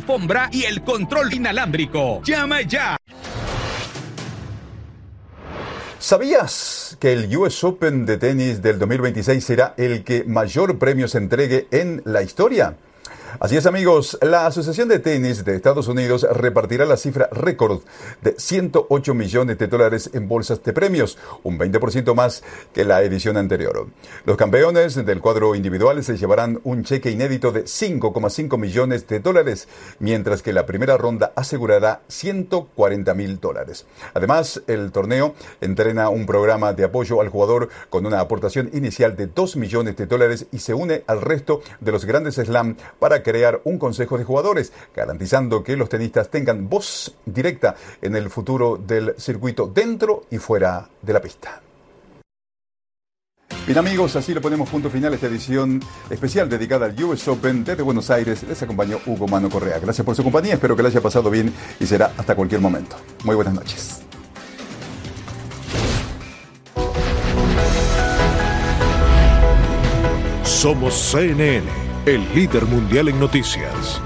alfombra y el control inalámbrico. ¡Llama ya! ¿Sabías que el US Open de tenis del 2026 será el que mayor premios entregue en la historia? Así es, amigos, la Asociación de Tenis de Estados Unidos repartirá la cifra récord de $108 millones en bolsas de premios, un 20% más que la edición anterior. Los campeones del cuadro individual se llevarán un cheque inédito de $5,5 millones, mientras que la primera ronda asegurará $140,000. Además, el torneo entrena un programa de apoyo al jugador con una aportación inicial de $2 millones y se une al resto de los grandes slam para crear un consejo de jugadores, garantizando que los tenistas tengan voz directa en el futuro del circuito dentro y fuera de la pista. Bien, amigos, así le ponemos punto final a esta edición especial dedicada al US Open. Desde Buenos Aires les acompañó Hugo Mano Correa. Gracias por su compañía, espero que le haya pasado bien y será hasta cualquier momento. Muy buenas noches. Somos CNN. El líder mundial en noticias.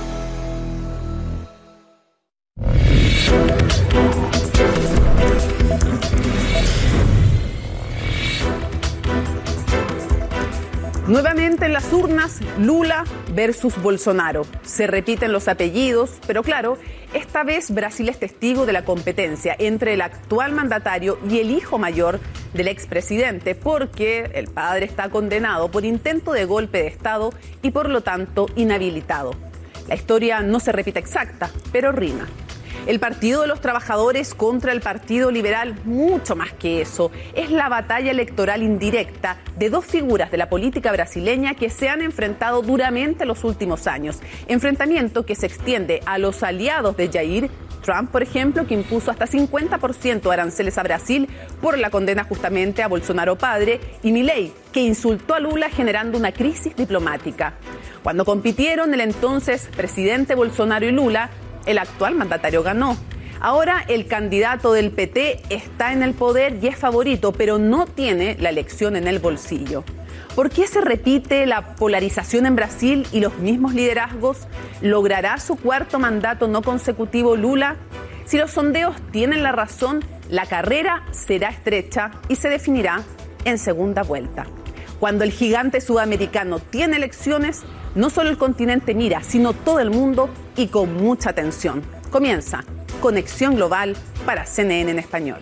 Nuevamente en las urnas, Lula versus Bolsonaro. Se repiten los apellidos, pero claro, esta vez Brasil es testigo de la competencia entre el actual mandatario y el hijo mayor del expresidente, porque el padre está condenado por intento de golpe de Estado y por lo tanto inhabilitado. La historia no se repite exacta, pero rima. El Partido de los Trabajadores contra el Partido Liberal, mucho más que eso, es la batalla electoral indirecta de dos figuras de la política brasileña que se han enfrentado duramente los últimos años. Enfrentamiento que se extiende a los aliados de Jair, Trump, por ejemplo, que impuso hasta 50% de aranceles a Brasil por la condena justamente a Bolsonaro padre, y Milei, que insultó a Lula generando una crisis diplomática. Cuando compitieron el entonces presidente Bolsonaro y Lula, el actual mandatario ganó. Ahora el candidato del PT está en el poder y es favorito, pero no tiene la elección en el bolsillo. ¿Por qué se repite la polarización en Brasil y los mismos liderazgos? ¿Logrará su cuarto mandato no consecutivo Lula? Si los sondeos tienen la razón, la carrera será estrecha y se definirá en segunda vuelta. Cuando el gigante sudamericano tiene elecciones, no solo el continente mira, sino todo el mundo y con mucha atención. Comienza Conexión Global para CNN en español.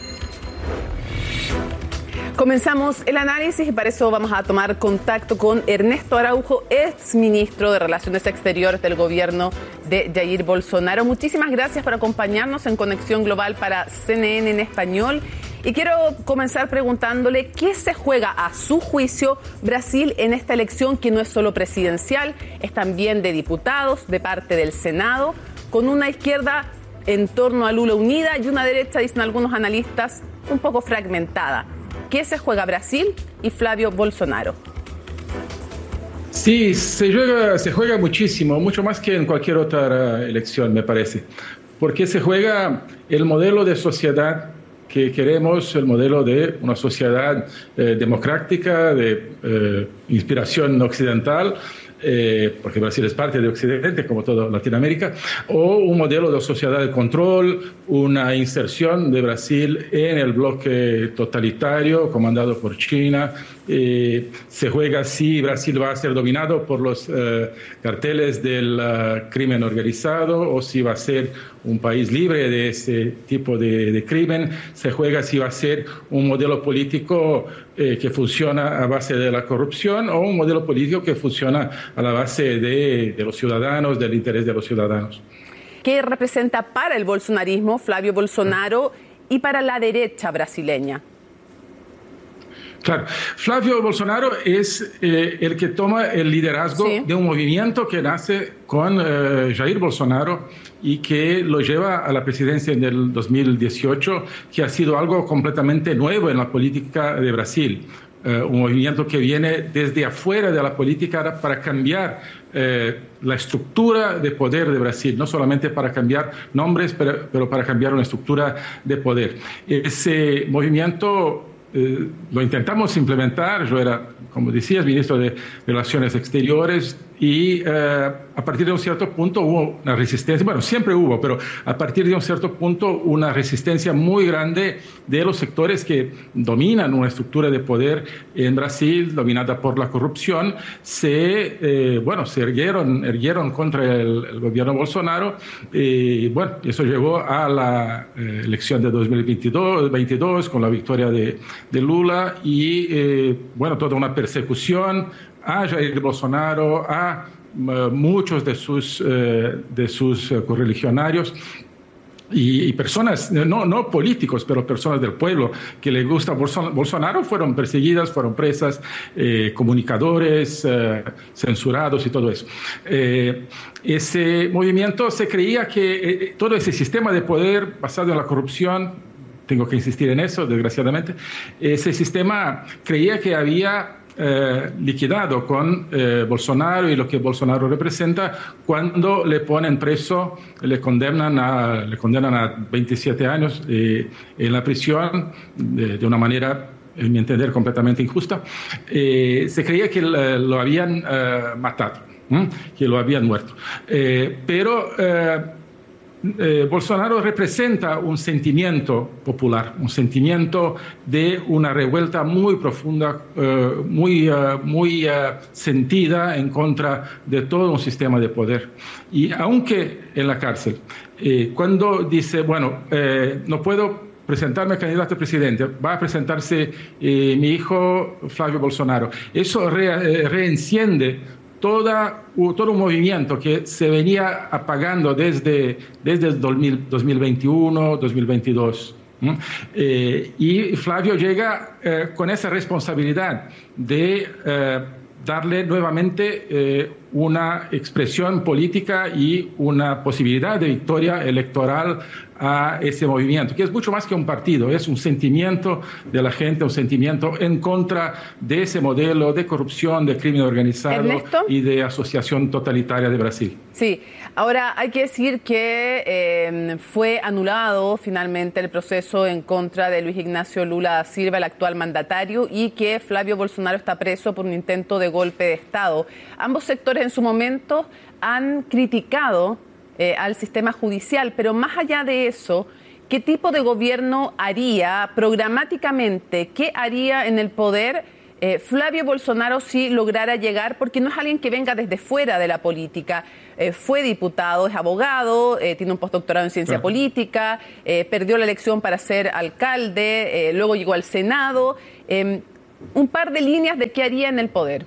Comenzamos el análisis y para eso vamos a tomar contacto con Ernesto Araujo, ex ministro de Relaciones Exteriores del gobierno de Jair Bolsonaro. Muchísimas gracias por acompañarnos en Conexión Global para CNN en español. Y quiero comenzar preguntándole qué se juega a su juicio Brasil en esta elección que no es solo presidencial, es también de diputados, de parte del Senado, con una izquierda en torno a Lula unida y una derecha, dicen algunos analistas, un poco fragmentada. ¿Qué se juega Brasil y Flavio Bolsonaro? Sí, se juega muchísimo, mucho más que en cualquier otra elección, me parece, porque se juega el modelo de sociedad que queremos, el modelo de una sociedad democrática, de inspiración occidental, porque Brasil es parte de Occidente, como toda Latinoamérica, o un modelo de sociedad de control, una inserción de Brasil en el bloque totalitario comandado por China. Se juega si Brasil va a ser dominado por los carteles del crimen organizado o si va a ser un país libre de ese tipo de crimen. Se juega si va a ser un modelo político que funciona a base de la corrupción o un modelo político que funciona a la base de los ciudadanos, del interés de los ciudadanos. ¿Qué representa para el bolsonarismo Flavio Bolsonaro y para la derecha brasileña? Claro, Flavio Bolsonaro es el que toma el liderazgo de un movimiento que nace con Jair Bolsonaro y que lo lleva a la presidencia en el 2018, que ha sido algo completamente nuevo en la política de Brasil. Un movimiento que viene desde afuera de la política para cambiar la estructura de poder de Brasil, no solamente para cambiar nombres, pero para cambiar una estructura de poder. Ese movimiento lo intentamos implementar. Yo era, como decías, ministro de Relaciones Exteriores y a partir de un cierto punto hubo una resistencia, bueno, siempre hubo, pero a partir de un cierto punto una resistencia muy grande de los sectores que dominan una estructura de poder en Brasil, dominada por la corrupción, se erguieron contra el gobierno Bolsonaro y bueno, eso llevó a la elección de 2022 con la victoria de Lula y bueno, toda una persecución a Jair Bolsonaro, a muchos de sus correligionarios y personas, no políticos, pero personas del pueblo que le gusta Bolsonaro, fueron perseguidas, fueron presas, comunicadores, censurados y todo eso. Ese movimiento se creía que todo ese sistema de poder basado en la corrupción, tengo que insistir en eso, desgraciadamente, ese sistema creía que había liquidado con Bolsonaro y lo que Bolsonaro representa cuando le ponen preso, le condenan a 27 años en la prisión de una manera, en mi entender, completamente injusta. Se creía que lo habían matado, que lo habían muerto. Pero Bolsonaro representa un sentimiento popular, un sentimiento de una revuelta muy profunda, muy sentida en contra de todo un sistema de poder. Y aunque en la cárcel, cuando dice, bueno, no puedo presentarme candidato a presidente, va a presentarse mi hijo Flavio Bolsonaro, eso reenciende todo un movimiento que se venía apagando desde el 2021, 2022. Y Flavio llega con esa responsabilidad de darle nuevamente una expresión política y una posibilidad de victoria electoral a ese movimiento, que es mucho más que un partido, es un sentimiento de la gente, un sentimiento en contra de ese modelo de corrupción, de crimen organizado, Ernesto, y de asociación totalitaria de Brasil. Sí, ahora hay que decir que fue anulado finalmente el proceso en contra de Luis Ignacio Lula da Silva, el actual mandatario, y que Flavio Bolsonaro está preso por un intento de golpe de Estado. Ambos sectores en su momento han criticado al sistema judicial, pero más allá de eso, ¿qué tipo de gobierno haría programáticamente? ¿Qué haría en el poder Flavio Bolsonaro si lograra llegar? Porque no es alguien que venga desde fuera de la política. Fue diputado, es abogado, tiene un postdoctorado en ciencia política, perdió la elección para ser alcalde, luego llegó al Senado. Un par de líneas de qué haría en el poder.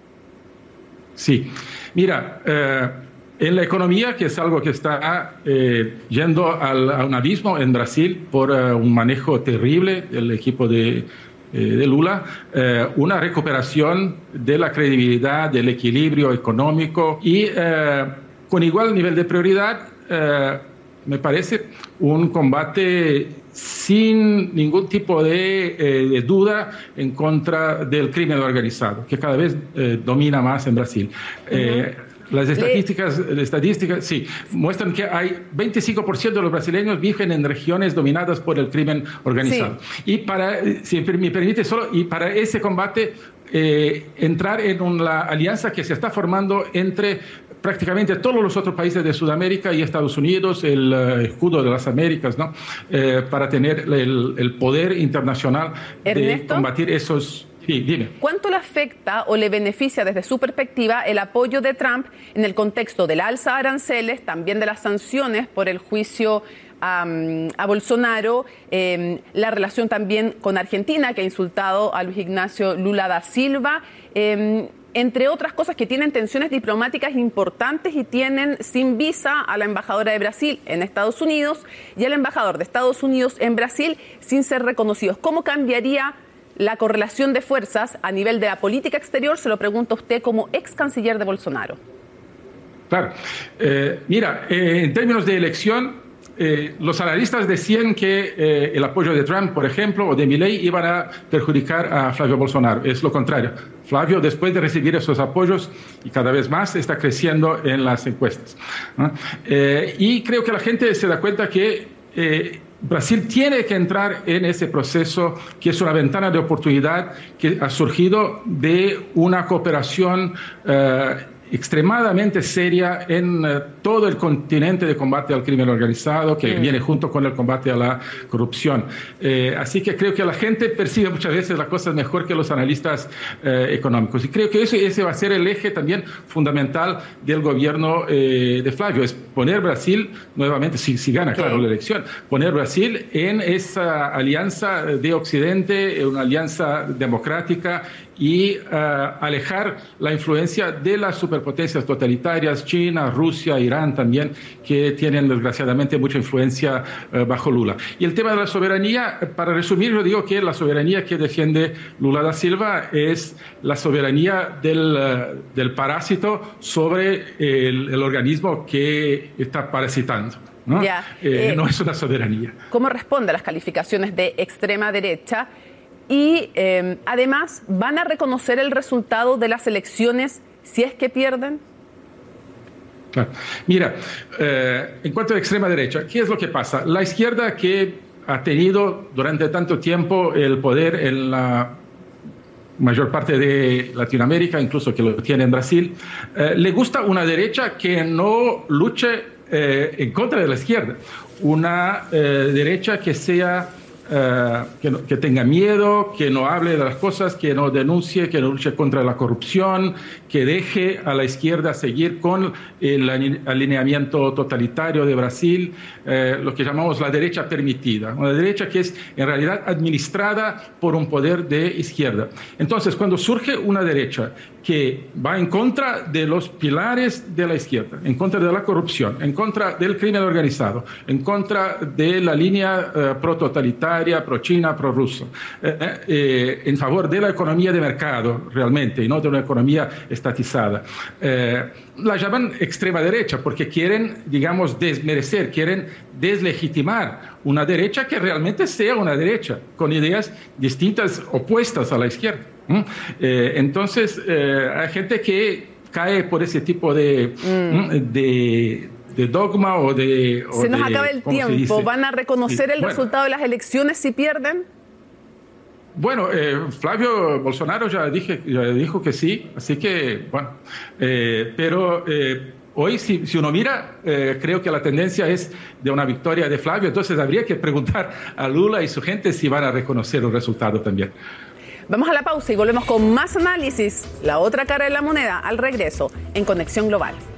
Sí, mira, en la economía, que es algo que está yendo a un abismo en Brasil por un manejo terrible del equipo de Lula, una recuperación de la credibilidad, del equilibrio económico y con igual nivel de prioridad, me parece, un combate sin ningún tipo de duda en contra del crimen organizado, que cada vez domina más en Brasil. Las estadísticas sí, muestran que hay 25% de los brasileños viven en regiones dominadas por el crimen organizado. Sí. Y si me permite solo, y para ese combate entrar en una alianza que se está formando entre prácticamente todos los otros países de Sudamérica y Estados Unidos, el escudo de las Américas, ¿no? Para tener el poder internacional de combatir esos... Sí, dime. ¿Cuánto le afecta o le beneficia desde su perspectiva el apoyo de Trump en el contexto del alza de aranceles, también de las sanciones por el juicio a Bolsonaro, la relación también con Argentina, que ha insultado a Luis Ignacio Lula da Silva, entre otras cosas que tienen tensiones diplomáticas importantes y tienen sin visa a la embajadora de Brasil en Estados Unidos y al embajador de Estados Unidos en Brasil sin ser reconocidos? ¿Cómo cambiaría la correlación de fuerzas a nivel de la política exterior? Se lo pregunto a usted como ex canciller de Bolsonaro. Claro. Mira, en términos de elección, los analistas decían que el apoyo de Trump, por ejemplo, o de Milei iban a perjudicar a Flavio Bolsonaro. Es lo contrario. Flavio, después de recibir esos apoyos, y cada vez más, está creciendo en las encuestas, ¿no? Y creo que la gente se da cuenta que Brasil tiene que entrar en ese proceso, que es una ventana de oportunidad que ha surgido de una cooperación extremadamente seria en todo el continente de combate al crimen organizado, que viene junto con el combate a la corrupción. Así que creo que la gente percibe muchas veces las cosas mejor que los analistas económicos. Y creo que ese va a ser el eje también fundamental del gobierno de Flávio, es poner Brasil nuevamente, si gana, claro, la elección, poner Brasil en esa alianza de Occidente, una alianza democrática, y alejar la influencia de las superpotencias totalitarias, China, Rusia, Irán también, que tienen desgraciadamente mucha influencia bajo Lula. Y el tema de la soberanía, para resumir, yo digo que la soberanía que defiende Lula da Silva es la soberanía del parásito sobre el organismo que está parasitando, ¿no? No es una soberanía. ¿Cómo responde a las calificaciones de extrema derecha? Y además, ¿van a reconocer el resultado de las elecciones si es que pierden? Mira, en cuanto a la extrema derecha, ¿qué es lo que pasa? La izquierda, que ha tenido durante tanto tiempo el poder en la mayor parte de Latinoamérica, incluso que lo tiene en Brasil, le gusta una derecha que no luche en contra de la izquierda, una derecha que sea que tenga miedo, que no hable de las cosas, que no denuncie, que no luche contra la corrupción, que deje a la izquierda seguir con el alineamiento totalitario de Brasil, lo que llamamos la derecha permitida, una derecha que es en realidad administrada por un poder de izquierda. Entonces, cuando surge una derecha que va en contra de los pilares de la izquierda, en contra de la corrupción, en contra del crimen organizado, en contra de la línea pro-totalitaria, pro-china, pro-rusa, en favor de la economía de mercado realmente y no de una economía estatizada. La llaman extrema derecha porque quieren, digamos, desmerecer, quieren deslegitimar una derecha que realmente sea una derecha, con ideas distintas, opuestas a la izquierda. Entonces, hay gente que cae por ese tipo de dogma o de... Se nos acaba el tiempo. ¿Van a reconocer el resultado de las elecciones si pierden? Bueno, Flávio Bolsonaro ya dijo que sí, así que, bueno, pero hoy si uno mira, creo que la tendencia es de una victoria de Flávio, entonces habría que preguntar a Lula y su gente si van a reconocer el resultado también. Vamos a la pausa y volvemos con más análisis, la otra cara de la moneda, al regreso en Conexión Global.